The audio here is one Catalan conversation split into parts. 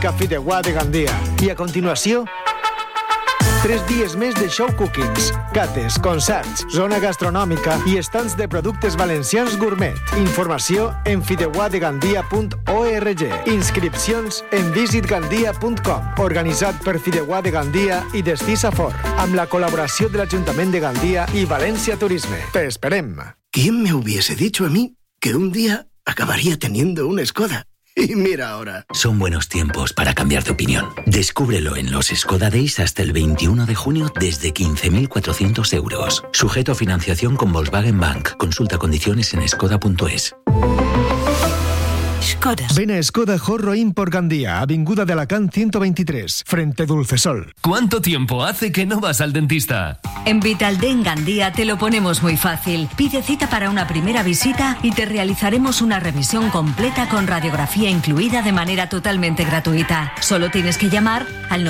que a Fideuà de Gandia. I a continuació, 3 dies més de show cookings, cates, concerts, zona gastronòmica i estants de productes valencians gourmet. Informació en fideuadegandia.org. Inscripcions en visitgandia.com. Organitzat per Fideuà de Gandia i Destí Safor, amb la col·laboració de l'Ajuntament de Gandia i Valencia Turisme. Te esperem. ¿Quién me hubiese dicho a mí que un día acabaría teniendo una Skoda? Y mira ahora. Son buenos tiempos para cambiar de opinión. Descúbrelo en los Skoda Days hasta el 21 de junio desde 15.400 euros. Sujeto a financiación con Volkswagen Bank. Consulta condiciones en skoda.es. Skoda. Ven a Skoda Horro Import Gandía, Avinguda de Alacant 123, frente Dulcesol. ¿Cuánto tiempo hace que no vas al dentista? En Vitaldent Gandía te lo ponemos muy fácil. Pide cita para una primera visita y te realizaremos una revisión completa con radiografía incluida de manera totalmente gratuita. Solo tienes que llamar al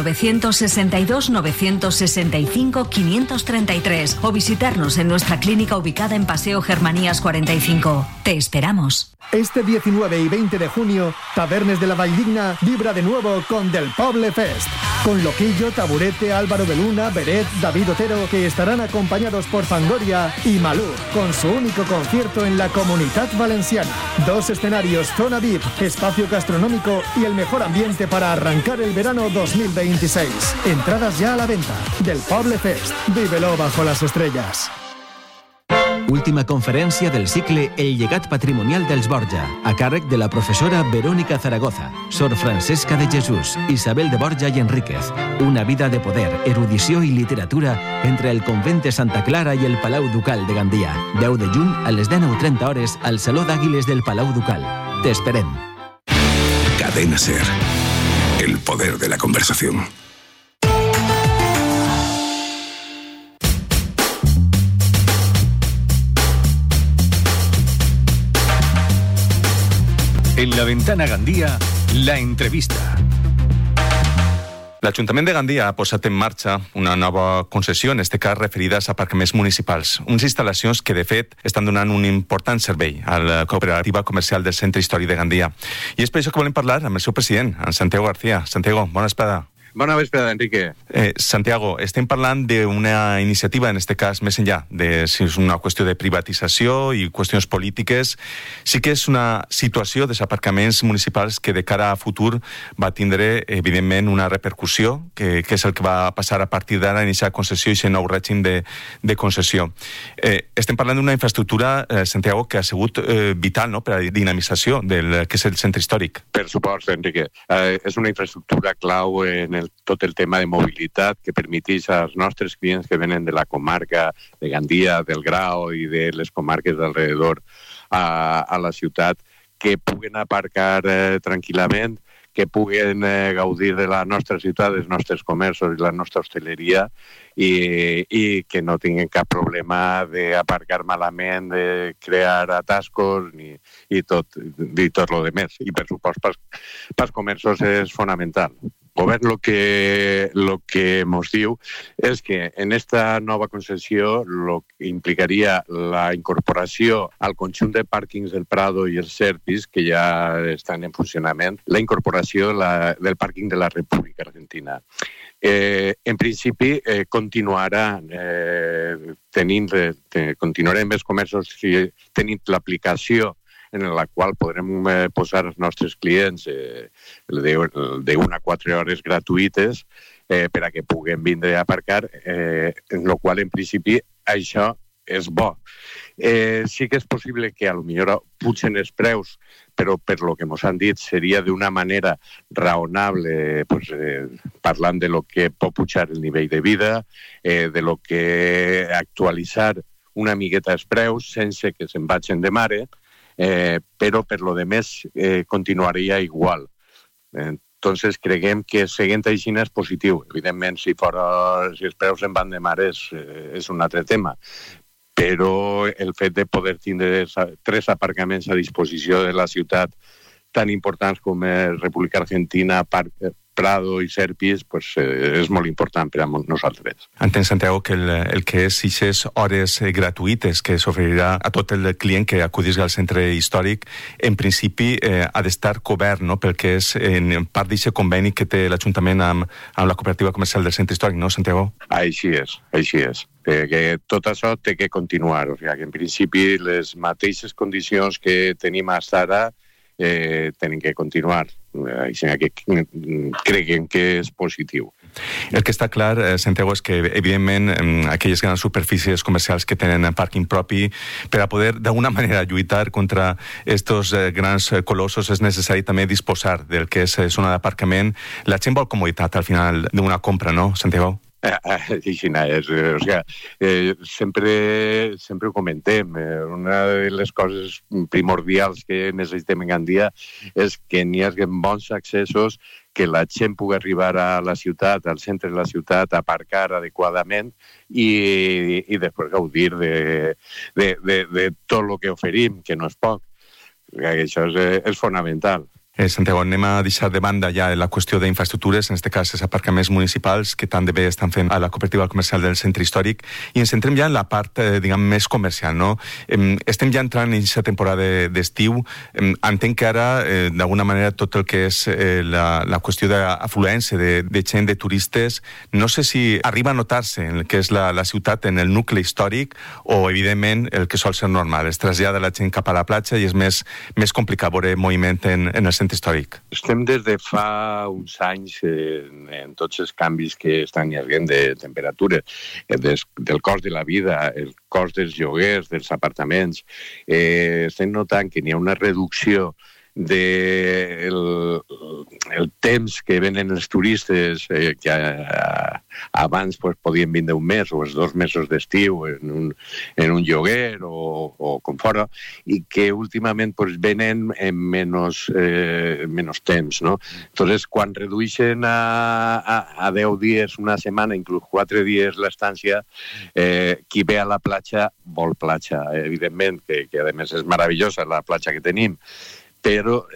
962-965-533 o visitarnos en nuestra clínica ubicada en Paseo Germanías 45. Te esperamos. Este 19 y 20 de junio, Tabernes de la Valldigna vibra de nuevo con Del Poble Fest. Con Loquillo, Taburete, Álvaro de Luna, Beret, David Otero, que estarán acompañados por Fangoria y Malú, con su único concierto en la Comunitat Valenciana. 2 escenarios, zona VIP, espacio gastronómico y el mejor ambiente para arrancar el verano 2026. Entradas ya a la venta. Del Poble Fest. Vívelo bajo las estrellas. Última conferència del cicle El llegat patrimonial dels Borja, a càrrec de la professora Verónica Zaragoza, Sor Francesca de Jesús, Isabel de Borja i Enríquez. Una vida de poder, erudició i literatura entre el convent de Santa Clara i el Palau Ducal de Gandia. 10 de juny a les 19:30 al Saló d'Àguiles del Palau Ducal. T'esperem. Cadena SER. El poder de la conversación. En la Ventana Gandia, la entrevista. L'Ajuntament de Gandia ha posat en marxa una nova concessió, en aquest cas referida als aparcaments municipals. Unes instal·lacions que, de fet, estan donant un important servei a la cooperativa comercial del Centre Històric de Gandia. I és per això que volem parlar amb el seu president, en Santiago García. Santiago, bona vesprada. Bona vesprada, Enrique. Santiago, estem parlant d'una iniciativa, en aquest cas, més enllà de si és una qüestió de privatització i qüestions polítiques. Sí que és una situació dels aparcaments municipals que de cara a futur va tindre, evidentment, una repercussió, que és el que va passar a partir d'ara, iniciar concessió i aquest nou règim de concessió. Estem parlant d'una infraestructura, Santiago, que ha sigut vital, no?, per a la dinamització del que és el centre històric. Per supost, Enrique. És una infraestructura clau en tot el tema de mobilitat que permeteix als nostres clients que venen de la comarca de Gandia, del Grau i de les comarques d'alrededor a la ciutat que puguen aparcar tranquil·lament, que puguen gaudir de la nostra ciutat, dels nostres comerços i la nostra hostaleria i que no tinguin cap problema d'aparcar malament, de crear atascos i tot lo demés. I per supost pels comerços és fonamental. El govern lo que ens diu és que en esta nova concessió lo que implicaria la incorporació al conjunt de pàrquings del Prado i els Serpis, que ja estan en funcionament, la incorporació del pàrquing de la República Argentina. En principi, continuarem els comerços tenint l'aplicació en la qual podrem posar els nostres clients d'1 a 4 hores gratuïtes per a que puguem vindre a aparcar, en la qual, en principi, això és bo. Sí que és possible que potser pugen els preus, però per lo que ens han dit seria d'una manera raonable, parlant de lo que pot pujar el nivell de vida, de lo que actualitzar una miqueta els preus sense que se'n vagin de mare, però per lo demés continuaria igual. Entonces creguem que seguint així és positiu. Evidentment, si els preus se'n van de mare és un altre tema, però el fet de poder tindre 3 aparcaments a disposició de la ciutat tan importants com és República Argentina, Prado i Serpis pues, és molt important per a nosaltres. Entenc, Santiago, que el que és aquestes hores gratuïtes que s'oferirà a tot el client que acudís al centre històric, en principi ha d'estar cobert, no?, pel que és en part d'aquest conveni que té l'Ajuntament amb la cooperativa comercial del centre històric, no, Santiago? Així és. Que tot això té que continuar, o sigui que en principi les mateixes condicions que tenim fins ara tenen que continuar. Així que creguem que és positiu. El que està clar, Santiago, és que, evidentment, aquelles grans superfícies comercials que tenen pàrquing propi, per a poder, d'alguna manera, lluitar contra estos grans colossos, és necessari també disposar del que és zona d'aparcament. La gent vol comoditat al final d'una compra, no, Santiago? Sempre ho comentem. Una de les coses primordials que necessitem en Gandia és que n'hi hagi bons accessos, que la gent pugui arribar a la ciutat, al centre de la ciutat, aparcar adequadament i després gaudir de tot el que oferim, que no és poc. Això és fonamental. Santiago, anem a deixar de banda ja la qüestió d'infraestructures, en aquest cas els aparcaments municipals que tant de bé estan fent a la cooperativa comercial del centre històric, i ens centrem ja en la part, diguem, més comercial, no? Estem ja entrant en aquesta temporada d'estiu. Entenc que ara, d'alguna manera, tot el que és la qüestió d'afluència de gent, de turistes, no sé si arriba a notar-se en el que és la ciutat, en el nucli històric, o, evidentment, el que sol ser normal. Es trasllada la gent cap a la platja i és més complicat veure moviment en el centre històric. Estem des de fa uns anys en tots els canvis que estan havent de temperatura, del cost de la vida, el cost dels lloguers, dels apartaments. Estem notant que n'hi ha una reducció del temps que venen els turistes, que abans podien vindre un mes o els 2 mesos d'estiu en un lloguer o com fora, i que últimament venen en menys temps, no? Entonces, quan redueixen a 10 dies, una setmana, inclús 4 dies l'estància, qui ve a la platja vol platja. Evidentment que a més és meravellosa la platja que tenim, però